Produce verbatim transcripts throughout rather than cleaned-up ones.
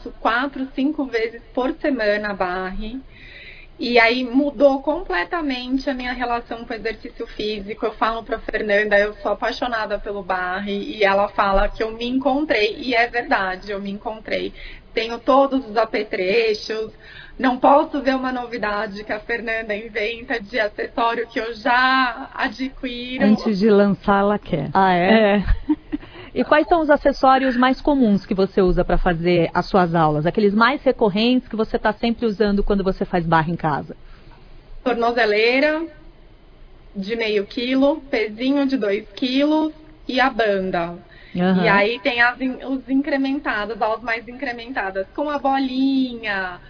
faço quatro, cinco vezes por semana barre. E aí mudou completamente a minha relação com o exercício físico. Eu falo pra Fernanda, eu sou apaixonada pelo barre, e ela fala que eu me encontrei, e é verdade, eu me encontrei. Tenho todos os apetrechos, não posso ver uma novidade que a Fernanda inventa de acessório que eu já adquiro. Antes de lançar, ela quer. Ah, é? É. E quais são os acessórios mais comuns que você usa para fazer as suas aulas? Aqueles mais recorrentes que você está sempre usando quando você faz barra em casa? Tornozeleira de meio quilo, pezinho de dois quilos e a banda. Uhum. E aí tem as, os incrementados, aulas mais incrementadas, com a bolinha,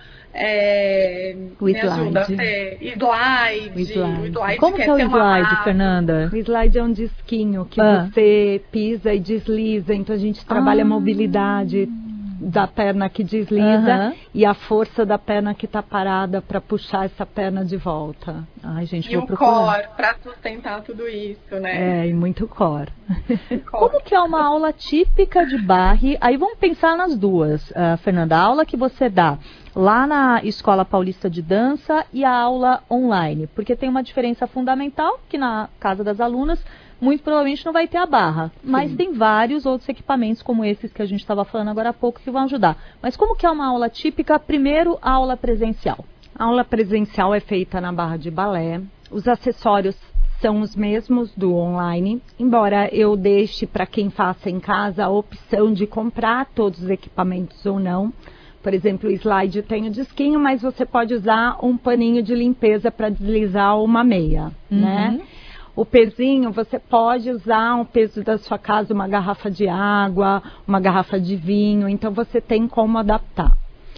é, o me slide. ajuda, Fê. Slide, o slide. O slide. Como que é o slide, Fernanda? O slide é um disquinho que ah. você pisa e desliza, então a gente trabalha ah. a mobilidade da perna que desliza, uhum, e a força da perna que está parada para puxar essa perna de volta. Ai, gente, e vou o procurar. core para sustentar tudo isso, né? É, e muito core. Como que é uma aula típica de barre? Aí vamos pensar nas duas, uh, Fernanda. A aula que você dá lá na Escola Paulista de Dança e a aula online. Porque tem uma diferença fundamental, que na casa das alunas muito provavelmente não vai ter a barra, mas sim, tem vários outros equipamentos como esses que a gente estava falando agora há pouco que vão ajudar. Mas como que é uma aula típica? Primeiro, a aula presencial. A aula presencial é feita na barra de balé. Os acessórios são os mesmos do online, embora eu deixe para quem faça em casa a opção de comprar todos os equipamentos ou não. Por exemplo, o slide tem o disquinho, mas você pode usar um paninho de limpeza para deslizar uma meia, uhum, né? O pezinho, você pode usar um peso da sua casa, uma garrafa de água, uma garrafa de vinho, então você tem como adaptar.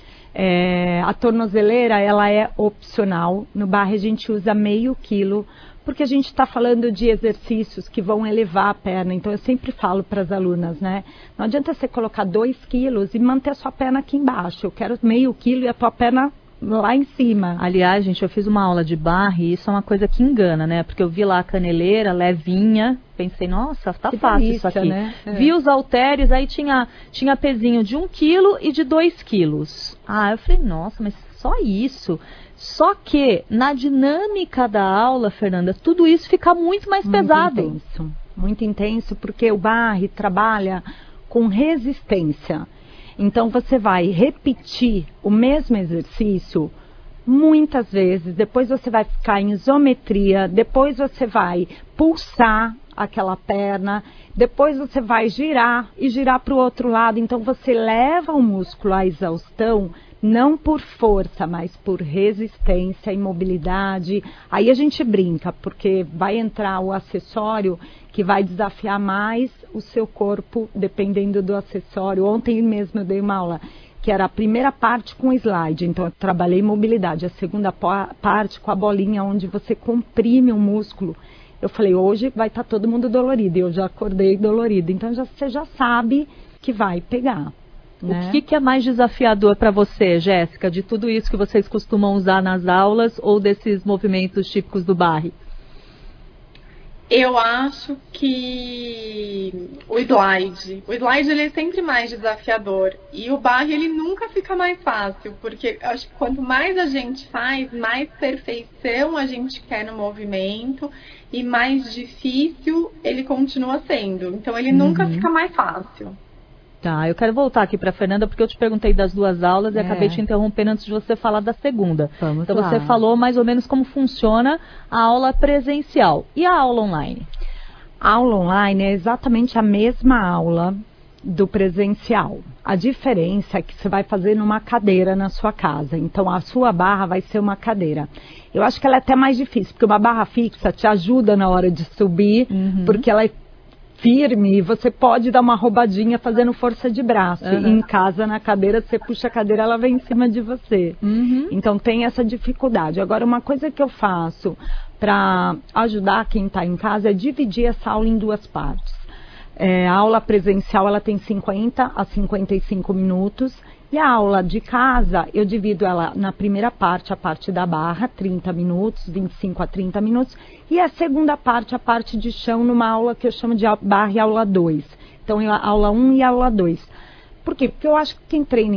É, a tornozeleira, ela é opcional. No barre a gente usa meio quilo, porque a gente está falando de exercícios que vão elevar a perna. Então eu sempre falo para as alunas, né? Não adianta você colocar dois quilos e manter a sua perna aqui embaixo. Eu quero meio quilo e a tua perna lá em cima. Aliás, gente, eu fiz uma aula de barre e isso é uma coisa que engana, né? Porque eu vi lá a caneleira, levinha, pensei, nossa, tá que fácil delícia, isso aqui. Né? É. Vi os halteres, aí tinha, tinha pezinho de um quilo e de dois quilos. Ah, eu falei, nossa, mas só isso. Só que na dinâmica da aula, Fernanda, tudo isso fica muito mais muito pesado. Muito intenso, muito intenso, porque o barre trabalha com resistência. Então, você vai repetir o mesmo exercício muitas vezes, depois você vai ficar em isometria, depois você vai pulsar aquela perna, depois você vai girar e girar para o outro lado. Então, você leva o músculo à exaustão, não por força, mas por resistência e mobilidade. Aí a gente brinca, porque vai entrar o acessório que vai desafiar mais o seu corpo, dependendo do acessório. Ontem mesmo eu dei uma aula, que era a primeira parte com slide, então eu trabalhei mobilidade. A segunda parte com a bolinha, onde você comprime o músculo. Eu falei, hoje vai estar todo mundo dolorido, e eu já acordei dolorido. Então já, você já sabe que vai pegar. Né? O que, que é mais desafiador para você, Jéssica, de tudo isso que vocês costumam usar nas aulas ou desses movimentos típicos do barre? Eu acho que o slide, o slide ele é sempre mais desafiador e o barre ele nunca fica mais fácil, porque eu acho que quanto mais a gente faz, mais perfeição a gente quer no movimento e mais difícil ele continua sendo. Então ele uhum. nunca fica mais fácil. Tá, eu quero voltar aqui para a Fernanda, porque eu te perguntei das duas aulas e é. acabei te interrompendo antes de você falar da segunda. Vamos então lá. Você falou mais ou menos como funciona a aula presencial. E a aula online? A aula online é exatamente a mesma aula do presencial. A diferença é que você vai fazer numa cadeira na sua casa. Então a sua barra vai ser uma cadeira. Eu acho que ela é até mais difícil, porque uma barra fixa te ajuda na hora de subir, uhum. porque ela é firme, e você pode dar uma roubadinha fazendo força de braço. Uhum. E em casa, na cadeira, você puxa a cadeira, ela vem em cima de você. Uhum. Então tem essa dificuldade. Agora, uma coisa que eu faço para ajudar quem está em casa é dividir essa aula em duas partes. É, a aula presencial ela tem cinquenta a cinquenta e cinco minutos. E a aula de casa, eu divido ela na primeira parte, a parte da barra, trinta minutos, vinte e cinco a trinta minutos. E a segunda parte, a parte de chão, numa aula que eu chamo de barra e aula dois. Então, a aula um e a aula dois. Por quê? Porque eu acho que quem treina